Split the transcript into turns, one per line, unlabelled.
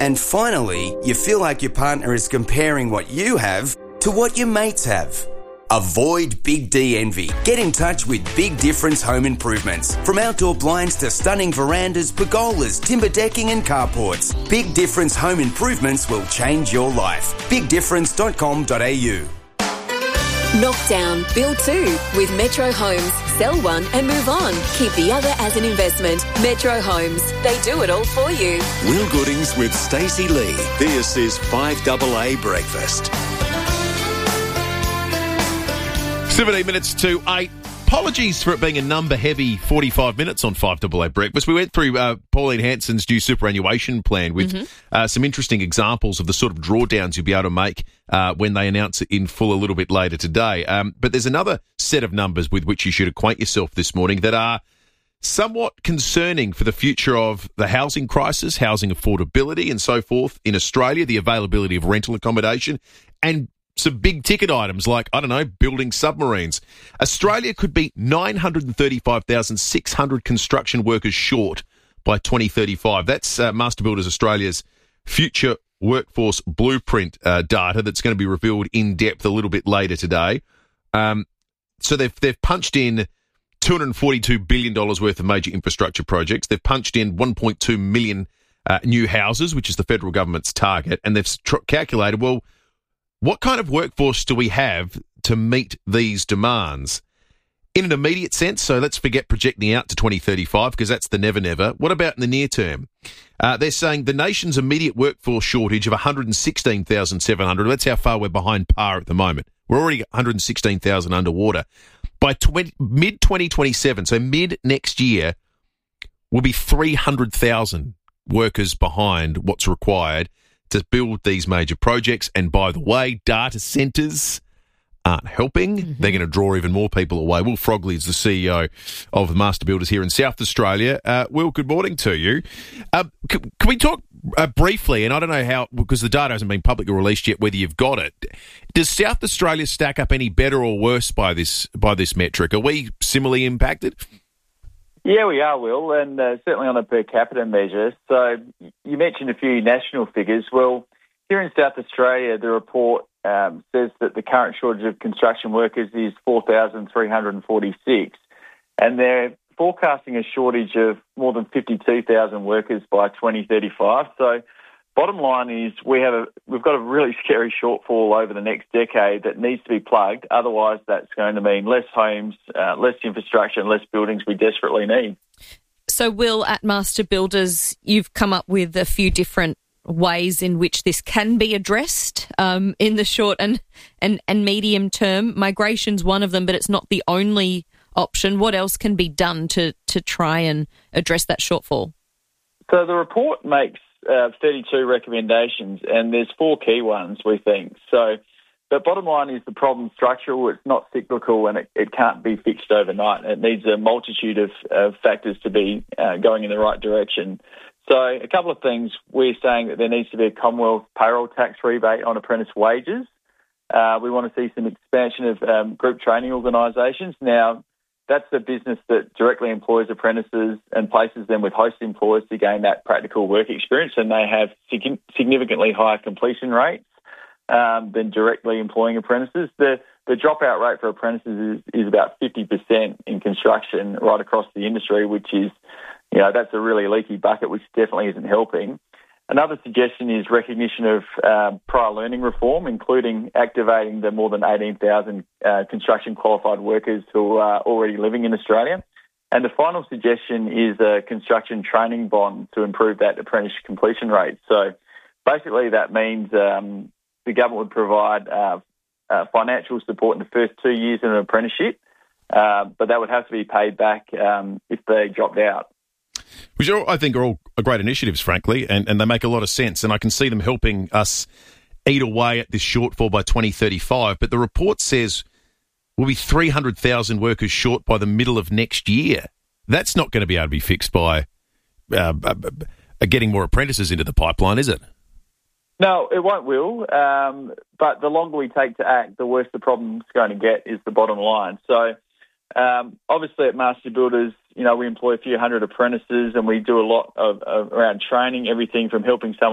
And finally, you feel like your partner is comparing what you have to what your mates have. Avoid Big D envy. Get in touch with Big Difference Home Improvements. From outdoor blinds to stunning verandas, pergolas, timber decking and carports, Big Difference Home Improvements will change your life. BigDifference.com.au.
Knock down, build two with Metro Homes. Sell one and move on. Keep the other as an investment. Metro Homes. They do it all for you.
Will Goodings with Stacey Lee. This is 5AA Breakfast.
17 minutes to 8. Apologies for it being a number-heavy 45 minutes on 5AA Breakfast. We went through Pauline Hanson's new superannuation plan with some interesting examples of the sort of drawdowns you'll be able to make when they announce it in full a little bit later today. But there's another set of numbers with which you should acquaint yourself this morning that are somewhat concerning for the future of the housing crisis, housing affordability and so forth in Australia, the availability of rental accommodation, and some big-ticket items like, I don't know, building submarines. Australia could be 935,600 construction workers short by 2035. That's Master Builders Australia's future workforce blueprint data that's going to be revealed in depth a little bit later today. So they've punched in $242 billion worth of major infrastructure projects. They've punched in 1.2 million new houses, which is the federal government's target, and they've calculated, well, what kind of workforce do we have to meet these demands? In an immediate sense, so let's forget projecting out to 2035 because that's the never. What about in the near term? They're saying the nation's immediate workforce shortage of 116,700, that's how far we're behind par at the moment. We're already 116,000 underwater. By mid-2027, so mid-next year, we'll be 300,000 workers behind what's required to build these major projects. And by the way, data centres aren't helping. They're going to draw even more people away. Will Frogley is the CEO of the Master Builders here in South Australia. Will, good morning to you. Can we talk briefly, and I don't know how, because the data hasn't been publicly released yet, whether you've got it. Does South Australia stack up any better or worse by this metric? Are we similarly impacted?
Yeah, we are, Will, and certainly on a per capita measure. So you mentioned a few national figures. Well, here in South Australia, the report says that the current shortage of construction workers is 4,346, and they're forecasting a shortage of more than 52,000 workers by 2035. So bottom line is we've got a really scary shortfall over the next decade that needs to be plugged. Otherwise, that's going to mean less homes, less infrastructure, and less buildings we desperately need.
So, Will, at Master Builders, you've come up with a few different ways in which this can be addressed in the short and medium term. Migration's one of them, but it's not the only option. What else can be done to try and address that shortfall?
So the report makes 32 recommendations, and there's 4 key ones, we think. So the bottom line is the problem structural, it's not cyclical, and it can't be fixed overnight. It needs a multitude of factors to be going in the right direction. So a couple of things. We're saying that there needs to be a Commonwealth payroll tax rebate on apprentice wages. We want to see some expansion of group training organisations. Now, that's the business that directly employs apprentices and places them with host employers to gain that practical work experience, and they have significantly higher completion rates than directly employing apprentices. The dropout rate for apprentices is about 50% in construction right across the industry, which is, that's a really leaky bucket, which definitely isn't helping. Another suggestion is recognition of prior learning reform, including activating the more than 18,000 construction qualified workers who are already living in Australia. And the final suggestion is a construction training bond to improve that apprentice completion rate. So basically that means the government would provide financial support in the first 2 years of an apprenticeship, but that would have to be paid back if they dropped out.
Which I think are all great initiatives, frankly, and they make a lot of sense, and I can see them helping us eat away at this shortfall by 2035. But the report says we'll be 300,000 workers short by the middle of next year. That's not going to be able to be fixed by getting more apprentices into the pipeline, is it?
No, it won't, Will. But the longer we take to act, the worse the problem's going to get, is the bottom line. So obviously at Master Builders, we employ a few hundred apprentices, and we do a lot of around training, everything from helping someone